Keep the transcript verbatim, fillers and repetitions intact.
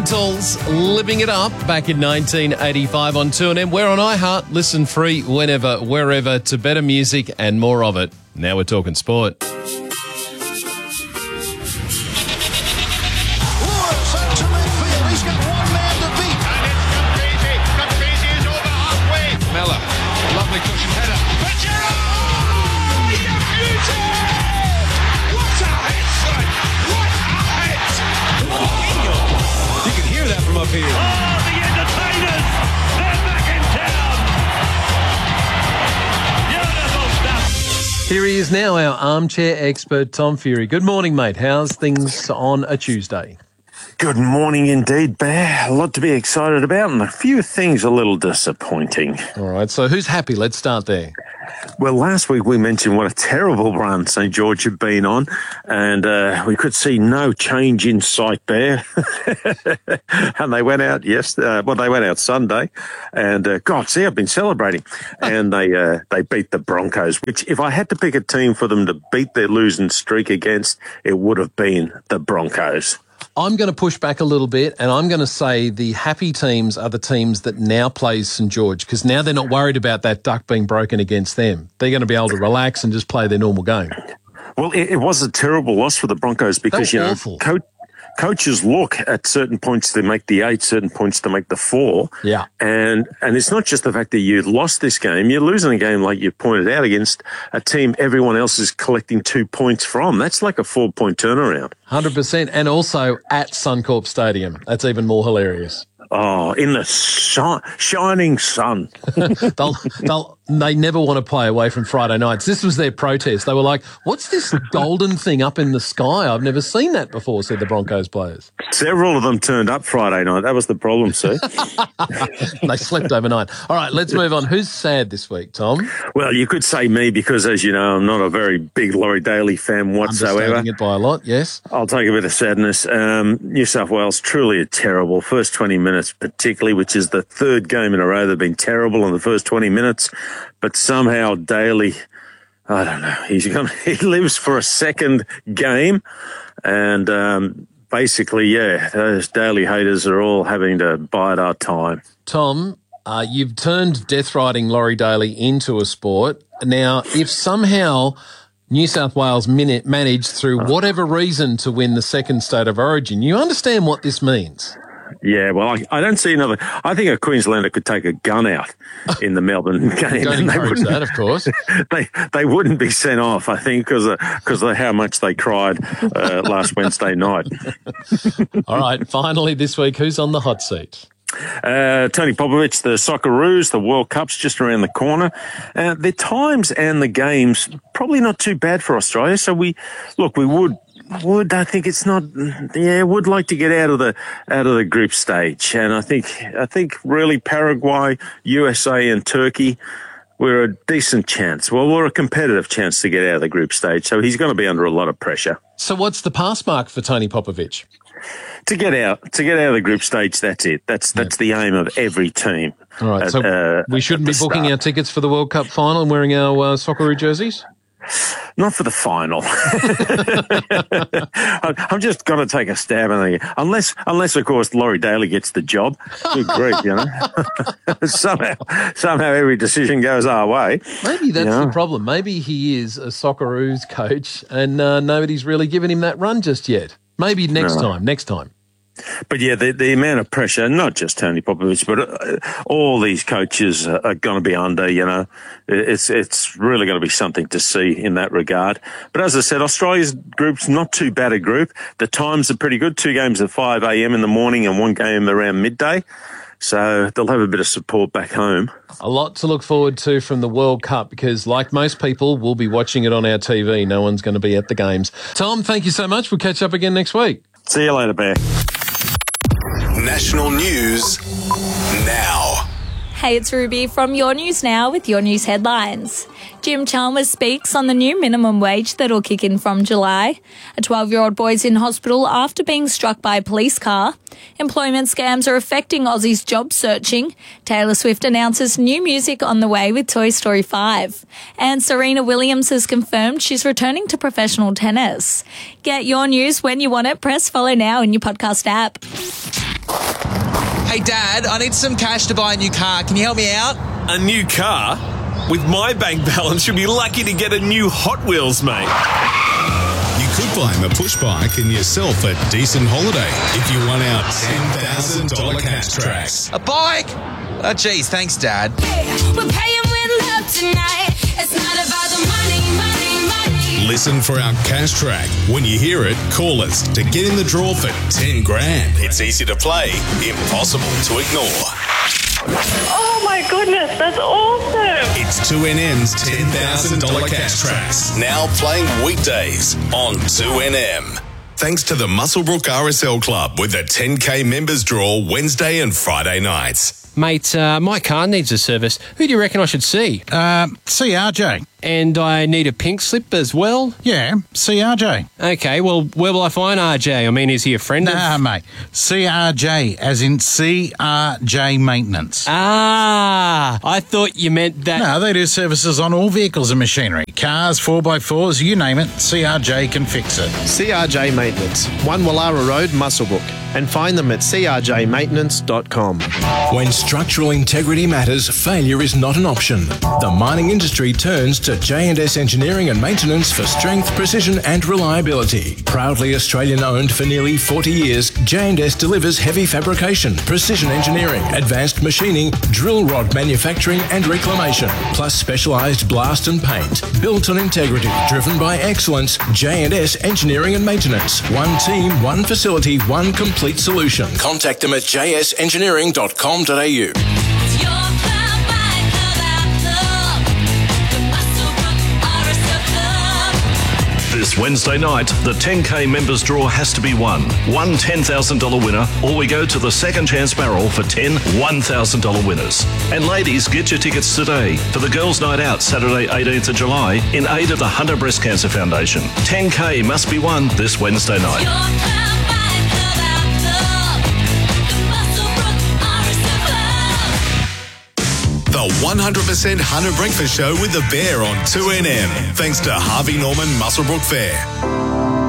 Beatles living it up back in nineteen eighty-five on two N M. We're on iHeart. Listen free whenever, wherever to better music and more of it. Now we're talking sport. Up here. Oh, the entertainers! They're back in town! Beautiful stuff! Here he is now, our armchair expert, Tom Fury. Good morning, mate. How's things on a Tuesday? Good morning indeed, Bear. A lot to be excited about and a few things a little disappointing. All right, so who's happy? Let's start there. Well, last week we mentioned what a terrible run St George had been on, and uh, we could see no change in sight there. And they went out yesterday, uh, well, they went out Sunday, and uh, God, see, I've been celebrating. And they uh, they beat the Broncos, which if I had to pick a team for them to beat their losing streak against, it would have been the Broncos. I'm going to push back a little bit, and I'm going to say the happy teams are the teams that now play St George, because now they're not worried about that duck being broken against them. They're going to be able to relax and just play their normal game. Well, it, it was a terrible loss for the Broncos because, you know, awful. coach. Coaches look at certain points to make the eight, certain points to make the four. Yeah. And and it's not just the fact that you lost this game. You're losing a game, like you pointed out, against a team everyone else is collecting two points from. That's like a four-point turnaround. one hundred percent. And also at Suncorp Stadium. That's even more hilarious. Oh, in the shi- shining sun. they'll, they'll, they never want to play away from Friday nights. This was their protest. They were like, what's this golden thing up in the sky? I've never seen that before, said the Broncos players. Several of them turned up Friday night. That was the problem, sir. They slept overnight. All right, let's move on. Who's sad this week, Tom? Well, you could say me because, as you know, I'm not a very big Laurie Daly fan whatsoever. Understanding it by a lot, yes. I'll take a bit of sadness. Um, New South Wales, truly a terrible first twenty minutes, particularly, which is the third game in a row they've been terrible in the first twenty minutes. But somehow Daly, I don't know, he's gonna, he lives for a second game. And um, basically, yeah, those Daly haters are all having to bide our time. Tom, uh, you've turned death riding Laurie Daly into a sport. Now, if somehow New South Wales minute managed through whatever reason to win the second State of Origin, you understand what this means. Yeah, well, I, I don't see another. I think a Queenslander could take a gun out in the Melbourne game. Don't encourage that, of course. They they wouldn't be sent off, I think, because of, because of how much they cried uh, last Wednesday night. All right, finally this week, who's on the hot seat? Uh, Tony Popovich, the Socceroos, the World Cup's just around the corner. Uh, the times and the games probably not too bad for Australia. So we look, we would. Would I think it's not? Yeah, would like to get out of the out of the group stage, and I think I think really Paraguay, U S A, and Turkey, we're a decent chance. Well, we're a competitive chance to get out of the group stage, so he's going to be under a lot of pressure. So, what's the pass mark for Tony Popovich? To get out, to get out of the group stage, that's it. That's that's yeah. the aim of every team. All right, at, so uh, we shouldn't be booking start. our tickets for the World Cup final and wearing our uh, Socceroo jerseys? Not for the final. I'm just going to take a stab at it. Unless, unless, of course, Laurie Daly gets the job. Good grief, you know. somehow, somehow every decision goes our way. Maybe that's you know? the problem. Maybe he is a Socceroos coach and uh, nobody's really given him that run just yet. Maybe next No. time, next time. But yeah, the, the amount of pressure, not just Tony Popovich, but uh, all these coaches are, are going to be under, you know. It's it's really going to be something to see in that regard. But as I said, Australia's group's not too bad a group. The times are pretty good. Two games at five a.m. in the morning and one game around midday. So they'll have a bit of support back home. A lot to look forward to from the World Cup because, like most people, we'll be watching it on our T V. No one's going to be at the games. Tom, thank you so much. We'll catch up again next week. See you later, Bear. National News now. Hey, it's Ruby from Your News Now with your news headlines. Jim Chalmers speaks on the new minimum wage that'll kick in from July. A twelve-year-old boy's in hospital after being struck by a police car. Employment scams are affecting Aussies' job searching. Taylor Swift announces new music on the way with Toy Story five. And Serena Williams has confirmed she's returning to professional tennis. Get your news when you want it. Press follow now in your podcast app. Hey, Dad, I need some cash to buy a new car. Can you help me out? A new car? With my bank balance, you'll be lucky to get a new Hot Wheels, mate. You could buy him a push bike and yourself a decent holiday if you won out ten thousand dollars cash tracks. A bike? Oh, geez, thanks, Dad. We're paying with love tonight. It's not about the money, money, money. Listen for our cash track. When you hear it, call us to get in the draw for ten grand. It's easy to play, impossible to ignore. Oh my goodness, that's awesome. It's two N M's ten thousand dollars cash tracks. Now playing weekdays on two N M. Thanks to the Muswellbrook R S L Club with the ten K members draw Wednesday and Friday nights. Mate, uh, my car needs a service. Who do you reckon I should see? Uh, C R J. And I need a pink slip as well? Yeah, C R J. Okay, well, where will I find R J? I mean, is he a friend Nah, of... mate. C R J, as in C R J Maintenance. Ah, I thought you meant that... No, they do services on all vehicles and machinery. Cars, four by fours, you name it, C R J can fix it. C R J Maintenance, one Wallara Road, Muswellbrook. And find them at c r j maintenance dot com. When structural integrity matters, failure is not an option. The mining industry turns to J and S Engineering and Maintenance for strength, precision and reliability. Proudly Australian-owned for nearly forty years, J and S delivers heavy fabrication, precision engineering, advanced machining, drill rod manufacturing and reclamation, plus specialised blast and paint. Built on integrity, driven by excellence, J and S Engineering and Maintenance. One team, one facility, one complete solution. Contact them at j s engineering dot com dot a u. This Wednesday night, the ten K members draw has to be won. One ten thousand dollars winner, or we go to the second chance barrel for ten one thousand dollars winners. And ladies, get your tickets today for the Girls' Night Out Saturday eighteenth of July in aid of the Hunter Breast Cancer Foundation. ten K must be won this Wednesday night. The one hundred percent Hunter Breakfast Show with the Bear on two N M. Thanks to Harvey Norman Muswellbrook Fair.